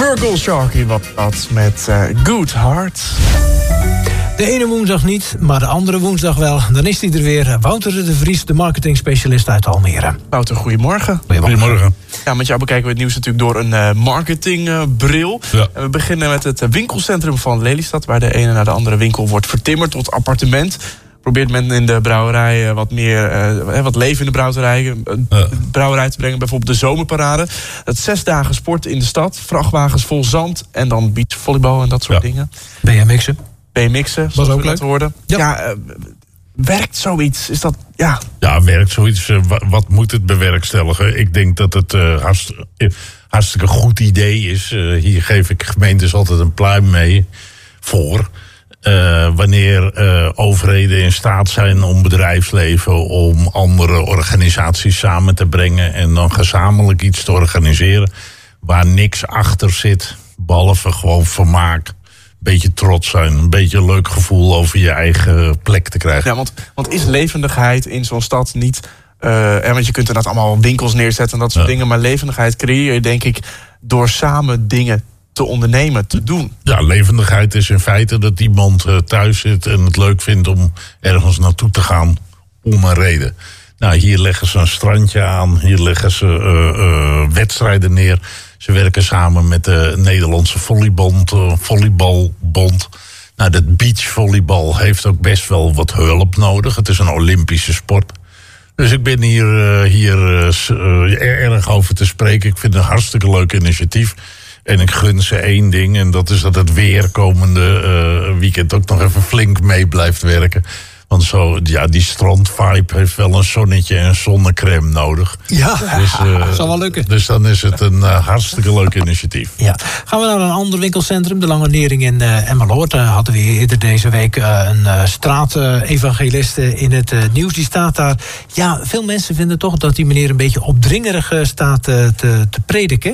Virgil Sharkey was dat met Good Heart. De ene woensdag niet, maar de andere woensdag wel. Dan is hij er weer. Wouter de Vries, de marketingspecialist uit Almere. Wouter, goedemorgen. Goedemorgen. Ja, met jou bekijken we het nieuws natuurlijk door een marketingbril. Ja. En we beginnen met het winkelcentrum van Lelystad, waar de ene naar de andere winkel wordt vertimmerd tot appartement. Probeert men in de brouwerij wat leven in de brouwerij te brengen. Bijvoorbeeld de zomerparade. Het 6 dagen sport in de stad. Vrachtwagens vol zand. En dan beachvolleybal en dat soort dingen. BMX'en. BMX'en, Was ook leuk. Worden. Ja, werkt zoiets? Is dat, ja... Ja, werkt zoiets. Wat moet het bewerkstelligen? Ik denk dat het hartstikke goed idee is. Hier geef ik gemeentes altijd een pluim mee voor. Wanneer overheden in staat zijn om bedrijfsleven, om andere organisaties samen te brengen en dan gezamenlijk iets te organiseren waar niks achter zit, behalve gewoon vermaak, een beetje trots zijn, een beetje een leuk gevoel over je eigen plek te krijgen. Ja, want is levendigheid in zo'n stad niet... want je kunt inderdaad allemaal winkels neerzetten en dat soort dingen, maar levendigheid creëer je, denk ik, door samen dingen te ondernemen, te doen. Ja, levendigheid is in feite dat iemand thuis zit en het leuk vindt om ergens naartoe te gaan om een reden. Nou, hier leggen ze een strandje aan, hier leggen ze wedstrijden neer. Ze werken samen met de Nederlandse volleybalbond. Nou, dat beachvolleybal heeft ook best wel wat hulp nodig. Het is een Olympische sport. Dus ik ben hier erg over te spreken. Ik vind het een hartstikke leuk initiatief. En ik gun ze één ding, en dat is dat het weer komende weekend ook nog even flink mee blijft werken. Want zo, ja, die strandvibe heeft wel een zonnetje en zonnecrème nodig. Ja, dat zal wel lukken. Dus dan is het een hartstikke leuk initiatief. Ja. Gaan we naar een ander winkelcentrum, de Lange Nering in Emmeloord. Hadden we eerder deze week een straatevangelist in het nieuws. Die staat daar. Ja, veel mensen vinden toch dat die meneer een beetje opdringerig staat te prediken.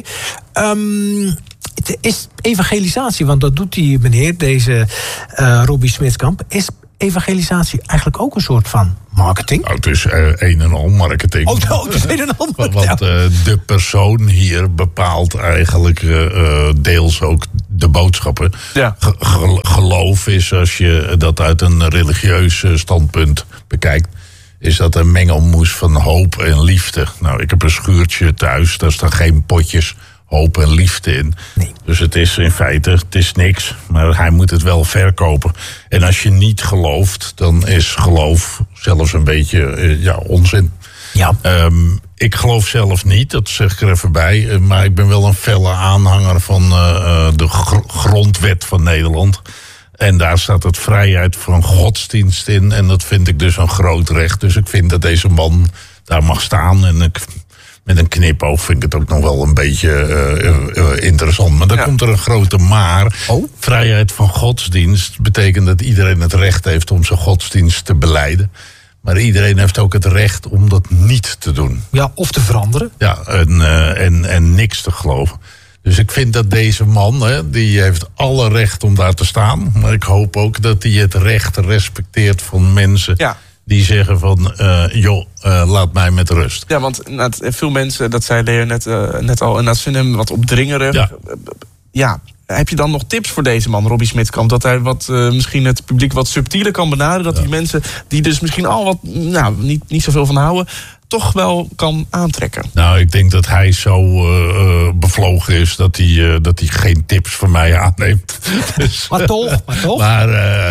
Het is evangelisatie, want dat doet die meneer, deze Robbie Smitskamp. Is evangelisatie eigenlijk ook een soort van marketing? Nou, het is een en al marketing. Het is een en al marketing. Want de persoon hier bepaalt eigenlijk deels ook de boodschappen. Ja. Geloof is, als je dat uit een religieus standpunt bekijkt, is dat een mengelmoes van hoop en liefde. Nou, ik heb een schuurtje thuis, daar staan geen potjes hoop en liefde in. Nee. Dus het is in feite, het is niks, maar hij moet het wel verkopen. En als je niet gelooft, dan is geloof zelfs een beetje onzin. Ja. Ik geloof zelf niet, dat zeg ik er even bij, maar ik ben wel een felle aanhanger van de grondwet van Nederland. En daar staat het vrijheid van godsdienst in, en dat vind ik dus een groot recht. Dus ik vind dat deze man daar mag staan, en met een knipoog vind ik het ook nog wel een beetje interessant. Maar dan komt er een grote maar. Oh? Vrijheid van godsdienst betekent dat iedereen het recht heeft om zijn godsdienst te belijden. Maar iedereen heeft ook het recht om dat niet te doen. Ja, of te veranderen. Ja, en niks te geloven. Dus ik vind dat deze man, die heeft alle recht om daar te staan. Maar ik hoop ook dat hij het recht respecteert van mensen. Ja. Die zeggen van, laat mij met rust. Ja, want veel mensen, dat zei Leo net al, en dat vinden hem wat opdringerig. Ja, heb je dan nog tips voor deze man, Robbie Smitskamp? Dat hij misschien het publiek wat subtieler kan benaderen? Dat die mensen die dus misschien al wat, niet zoveel van houden, toch wel kan aantrekken? Nou, ik denk dat hij zo bevlogen is dat hij geen tips van mij aanneemt. Dus, maar toch? Maar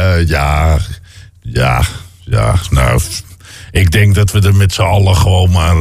nou, ik denk dat we er met z'n allen gewoon maar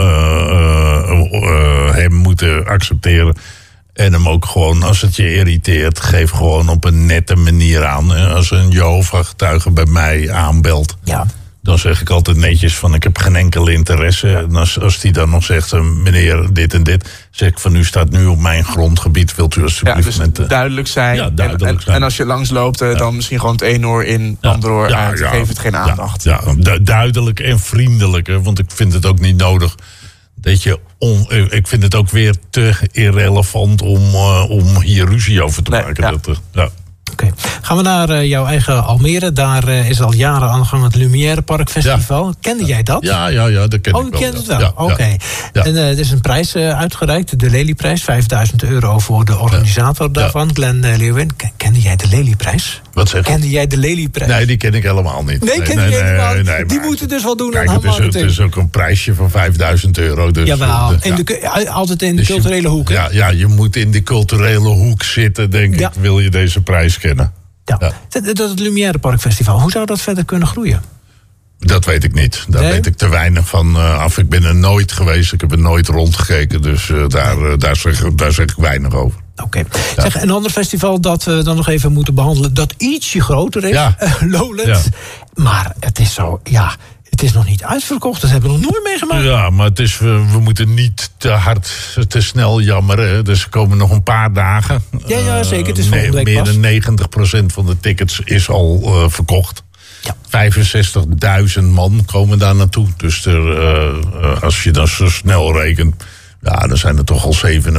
hem moeten accepteren. En hem ook gewoon, als het je irriteert, geef gewoon op een nette manier aan. Als een Jehovah-getuige bij mij aanbelt, dan zeg ik altijd netjes van, ik heb geen enkel interesse. En als die dan nog zegt, meneer, dit en dit, zeg ik van, u staat nu op mijn grondgebied, wilt u alsjeblieft... Ja, dus duidelijk zijn. Ja, duidelijk zijn. En als je langs loopt, dan misschien gewoon het een oor in, het andere oor uit. Geef het geen aandacht. Ja, duidelijk en vriendelijk, want ik vind het ook niet nodig dat je... ik vind het ook weer te irrelevant om hier ruzie over te maken. Ja. Oké. Gaan we naar jouw eigen Almere. Daar is al jaren aan de gang het Lumière Park Festival. Ja. Kende jij dat? Ja, dat ken ik wel. Oh, je kent het wel? Ja, Oké. Ja. En er is een prijs uitgereikt, de Lelyprijs. €5.000 voor de organisator daarvan, Glenn Leeuwin. Kende jij de Lelyprijs? Wat zeg je? Kende jij de Lelyprijs? Nee, die ken ik helemaal niet. Nee, ken je helemaal niet? Die moeten dus wel doen aan marketing. Het is ook een prijsje van €5.000. Dus, jawel, altijd in de culturele hoek. Ja, je moet in die culturele hoek zitten, denk ik, wil je deze prijs kennen. Ja. Het Lumière Park Festival, hoe zou dat verder kunnen groeien? Dat weet ik niet. Daar weet ik te weinig van af. Ik ben er nooit geweest, ik heb er nooit rondgekeken. Dus daar zeg ik weinig over. Oké. Zeg, een ander festival dat we dan nog even moeten behandelen, dat ietsje groter is, Lowlands. Ja. Maar het is zo, het is nog niet uitverkocht. Dat hebben we nog nooit meegemaakt. Ja, maar het is, we moeten niet te snel jammeren. Dus er komen nog een paar dagen. Ja, zeker. Het is volgende week meer pas. dan 90% van de tickets is al verkocht. Ja. 65.000 man komen daar naartoe. Dus als je dan zo snel rekent, dan zijn er toch al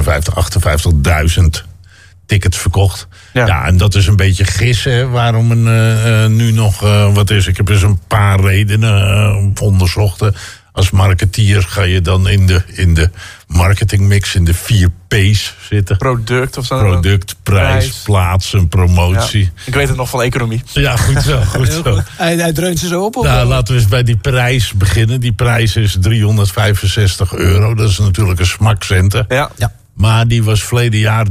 58.000 tickets verkocht. Ja, en dat is een beetje gissen waarom nu nog wat is. Ik heb dus een paar redenen onderzocht. Als marketeer ga je dan in de marketingmix, in de 4 P's zitten. Product of zo. Product, prijs, plaats en promotie. Ja. Ik weet het nog van economie. Ja, goed zo. Goed. Hij dreunt ze zo op. Nou, laten we eens bij die prijs beginnen. Die prijs is €365. Dat is natuurlijk een smakcenten. Ja. Maar die was verleden jaar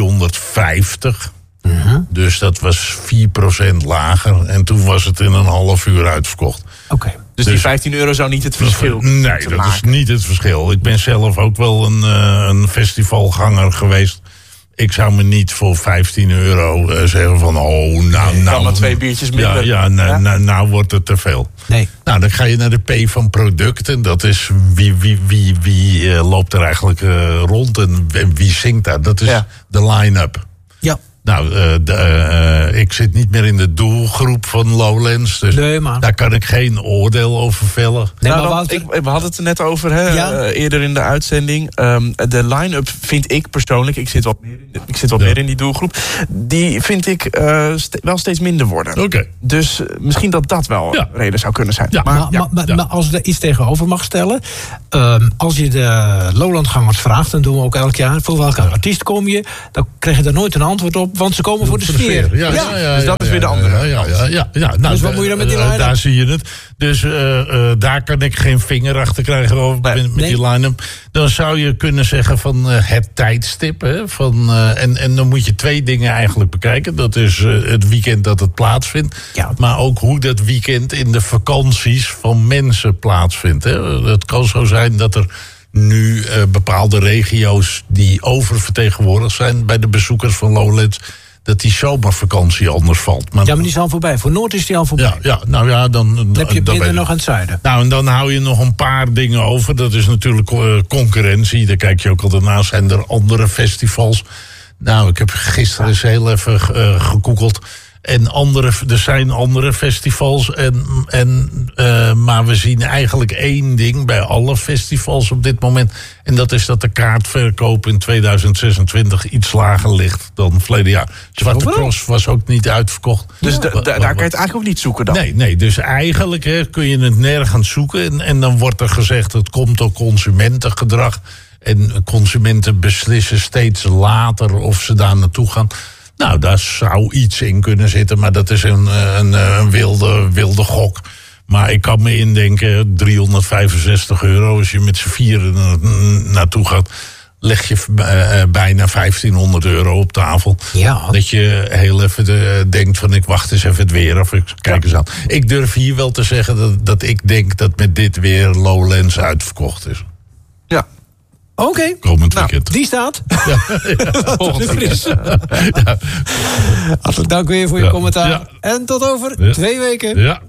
350. Dus dat was 4% lager. En toen was het in een half uur uitverkocht. Oké. Dus die €15 zou niet het verschil Nee, dat is niet het verschil. Ik ben zelf ook wel een festivalganger geweest. Ik zou me niet voor €15 zeggen van nou kan maar 2 biertjes minder. Nou wordt het te veel. Nee. Nou, dan ga je naar de P van producten. Dat is wie loopt er eigenlijk rond en wie zingt daar. Dat is de line-up. Ja. Nou, ik zit niet meer in de doelgroep van Lowlands. Dus daar kan ik geen oordeel over vellen. Nee, we hadden het er net over eerder in de uitzending. De line-up vind ik persoonlijk, ik zit wat meer in die doelgroep. Die vind ik wel steeds minder worden. Okay. Dus misschien dat wel reden zou kunnen zijn. Ja. Maar als er iets tegenover mag stellen. Als je de Lowlandgangers vraagt, dan doen we ook elk jaar. Voor welke artiest kom je? Dan krijg je daar nooit een antwoord op. Want ze komen voor de sfeer. Dus dat is weer de andere. Ja. Nou, dus wat moet je dan met die line-up? Daar zie je het. Dus daar kan ik geen vinger achter krijgen over met die line-up. Dan zou je kunnen zeggen van het tijdstip. Hè, en dan moet je 2 dingen eigenlijk bekijken. Dat is het weekend dat het plaatsvindt. Ja. Maar ook hoe dat weekend in de vakanties van mensen plaatsvindt. Hè. Het kan zo zijn dat er nu bepaalde regio's die oververtegenwoordigd zijn bij de bezoekers van Lowlands, dat die zomervakantie anders valt. Maar die is al voorbij. Voor Noord is die al voorbij. Dan heb je minder nog aan het zuiden. Nou, en dan hou je nog een paar dingen over. Dat is natuurlijk concurrentie. Daar kijk je ook altijd naar. Zijn er andere festivals? Nou, ik heb gisteren eens heel even gegoogeld. En er zijn andere festivals. Maar we zien eigenlijk 1 ding bij alle festivals op dit moment. En dat is dat de kaartverkoop in 2026 iets lager ligt dan verleden jaar. Zwarte Cross was ook niet uitverkocht. Dus daar kan je het eigenlijk ook niet zoeken dan? Nee, dus eigenlijk kun je het nergens zoeken. En dan wordt er gezegd, het komt door consumentengedrag. En consumenten beslissen steeds later of ze daar naartoe gaan. Nou, daar zou iets in kunnen zitten, maar dat is een wilde gok. Maar ik kan me indenken, €365 als je met z'n 4 naartoe gaat, leg je bijna €1500 op tafel. Ja. Dat je heel even denkt van ik wacht eens even het weer of ik kijk eens aan. Ik durf hier wel te zeggen dat ik denk dat met dit weer Lowlands uitverkocht is. Ja. Oké. Komend weekend. Die staat. Volgende fris. Hartelijk dank weer voor je commentaar. Ja. En tot over 2 weken. Ja.